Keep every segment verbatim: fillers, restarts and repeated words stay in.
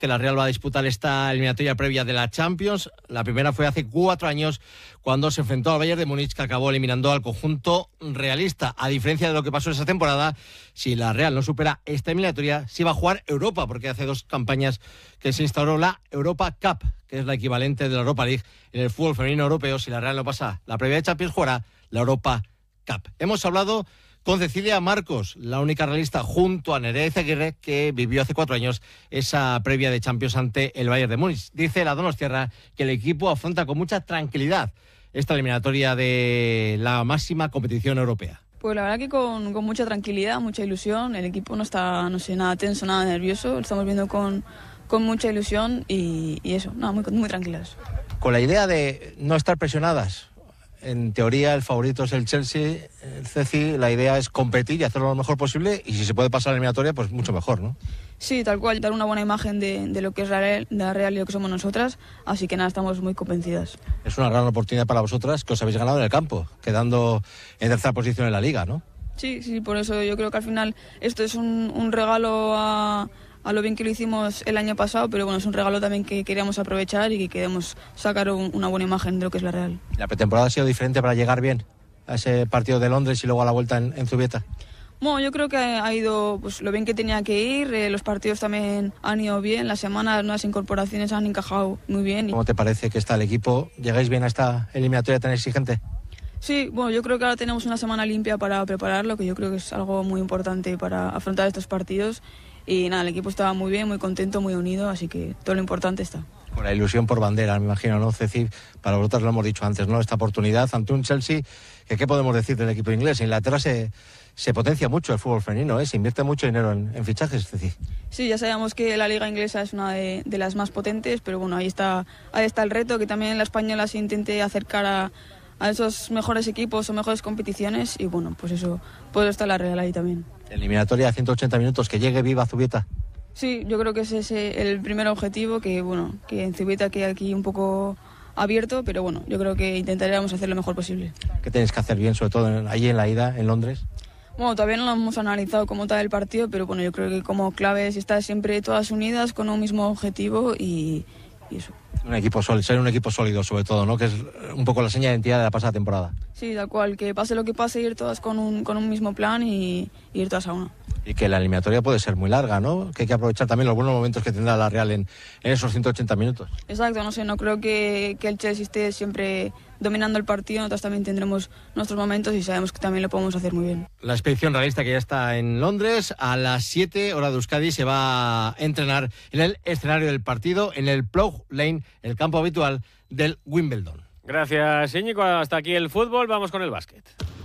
que la Real va a disputar esta eliminatoria previa de la Champions. La primera fue hace cuatro años cuando se enfrentó al Bayern de Múnich, que acabó eliminando al conjunto realista. A diferencia de lo que pasó esa temporada, si la Real no supera esta eliminatoria, sí va a jugar Europa, porque hace dos campañas que se instauró la Europa Cup, que es la equivalente de la Europa League en el fútbol femenino europeo. Si la Real no pasa la previa de Champions, jugará la Europa Cup. Hemos hablado con Cecilia Marcos, la única realista junto a Nerea Izaguirre, que vivió hace cuatro años esa previa de Champions ante el Bayern de Múnich. Dice la donostiarra que el equipo afronta con mucha tranquilidad esta eliminatoria de la máxima competición europea. Pues la verdad que con, con mucha tranquilidad, mucha ilusión. El equipo no está, no sé, nada tenso, nada nervioso. Lo estamos viendo con, con mucha ilusión y, y eso, nada, muy, muy tranquilas. Con la idea de no estar presionadas. En teoría el favorito es el Chelsea, el Ceci, la idea es competir y hacerlo lo mejor posible, y si se puede pasar la eliminatoria, pues mucho mejor, ¿no? Sí, tal cual, dar una buena imagen de, de lo que es la Real, de la Real y lo que somos nosotras, así que nada, estamos muy convencidas. Es una gran oportunidad para vosotras, que os habéis ganado en el campo, quedando en tercera posición en la Liga, ¿no? Sí, sí, por eso yo creo que al final esto es un, un regalo a... a lo bien que lo hicimos el año pasado, pero bueno, es un regalo también que queríamos aprovechar y que queremos sacar un, una buena imagen de lo que es la Real. ¿La pretemporada ha sido diferente para llegar bien a ese partido de Londres y luego a la vuelta en, en Zubieta? Bueno, yo creo que ha ido pues, lo bien que tenía que ir, eh, los partidos también han ido bien, las semanas, las nuevas incorporaciones han encajado muy bien. ¿Cómo te parece que está el equipo? ¿Llegáis bien a esta eliminatoria tan exigente? Sí, bueno, yo creo que ahora tenemos una semana limpia para prepararlo, que yo creo que es algo muy importante para afrontar estos partidos. Y nada, el equipo estaba muy bien, muy contento, muy unido, así que todo lo importante está. Con la ilusión por bandera, me imagino, ¿no, Ceci? Para vosotros lo hemos dicho antes, ¿no? Esta oportunidad ante un Chelsea, que ¿qué podemos decir del equipo inglés? En Inglaterra se, se potencia mucho el fútbol femenino, ¿eh? Se invierte mucho dinero en, en fichajes, Ceci. Sí, ya sabíamos que la liga inglesa es una de, de las más potentes, pero bueno, ahí está, ahí está el reto, que también la española se intente acercar a, a esos mejores equipos o mejores competiciones, y bueno, pues eso, puede estar la Real ahí también. Eliminatoria a ciento ochenta minutos, que llegue viva Zubieta. Sí, yo creo que ese es el primer objetivo, que bueno, que en Zubieta quede aquí un poco abierto, pero bueno, yo creo que intentaremos hacer lo mejor posible. ¿Qué tenéis que hacer bien, sobre todo en, allí en la ida, en Londres? Bueno, todavía no lo hemos analizado como tal el partido, pero bueno, yo creo que como clave es estar siempre todas unidas con un mismo objetivo y, y eso. Un equipo sólido, ser un equipo sólido sobre todo, ¿no? Que es un poco la seña de identidad de la pasada temporada. Sí, tal cual, que pase lo que pase, ir todas con un, con un mismo plan y, y ir todas a una. Y que la eliminatoria puede ser muy larga, ¿no? Que hay que aprovechar también los buenos momentos que tendrá la Real en, en esos ciento ochenta minutos. Exacto, no sé, no creo que, que el Chelsea esté siempre dominando el partido, nosotros también tendremos nuestros momentos y sabemos que también lo podemos hacer muy bien. La expedición realista que ya está en Londres, a las siete hora de Euskadi, se va a entrenar en el escenario del partido, en el Plough Lane, el campo habitual del Wimbledon. Gracias, Íñigo. Hasta aquí el fútbol, vamos con el básquet.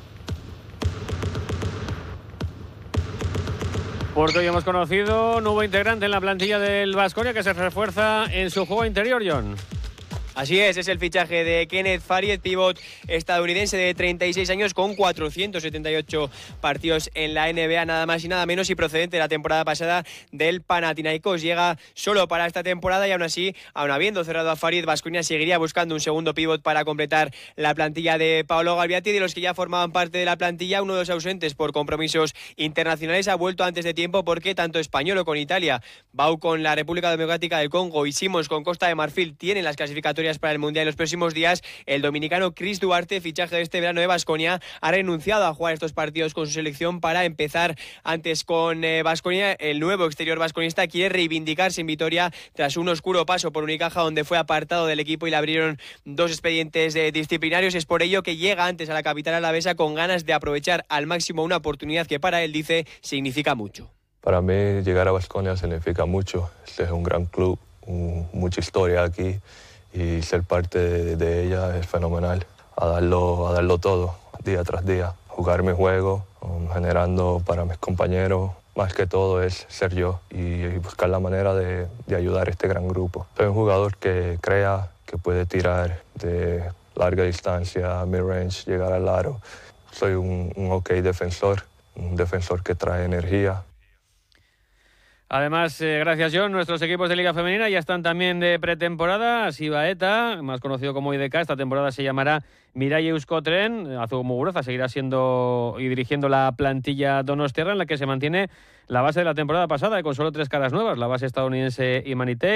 Porque hoy hemos conocido nuevo integrante en la plantilla del Baskonia que se refuerza en su juego interior, John. Así es, es el fichaje de Kenneth Faried, pívot estadounidense de treinta y seis años con cuatrocientos setenta y ocho partidos en la N B A, nada más y nada menos, y procedente de la temporada pasada del Panathinaikos. Llega solo para esta temporada y aún así, aún habiendo cerrado a Faried, Baskonia seguiría buscando un segundo pívot para completar la plantilla de Paolo Galbiati. De los que ya formaban parte de la plantilla, uno de los ausentes por compromisos internacionales ha vuelto antes de tiempo, porque tanto Españolo con Italia, Bau con la República Democrática del Congo y Simons con Costa de Marfil tienen las clasificatorias para el Mundial en los próximos días. El dominicano Chris Duarte, fichaje de este verano de Baskonia, ha renunciado a jugar estos partidos con su selección para empezar antes con eh, Baskonia. El nuevo exterior vasconista quiere reivindicarse en Vitoria tras un oscuro paso por Unicaja, donde fue apartado del equipo y le abrieron dos expedientes eh, disciplinarios. Es por ello que llega antes a la capital alavesa con ganas de aprovechar al máximo una oportunidad que para él, dice, significa mucho. Para mí llegar a Baskonia significa mucho. Este es un gran club, un, mucha historia aquí, y ser parte de, de ella es fenomenal. A darlo, a darlo todo, día tras día. Jugar mi juego, um, generando para mis compañeros. Más que todo es ser yo y, y buscar la manera de, de ayudar a este gran grupo. Soy un jugador que crea, que puede tirar de larga distancia, mid-range, llegar al aro. Soy un, un ok defensor, un defensor que trae energía. Además, eh, gracias John, nuestros equipos de Liga Femenina ya están también de pretemporada. Sibaeta, más conocido como I D K, esta temporada se llamará Mirai Euskotren. Azu Muguruza seguirá siendo y dirigiendo la plantilla donostiarra, en la que se mantiene la base de la temporada pasada, con solo tres caras nuevas, la base estadounidense Imanite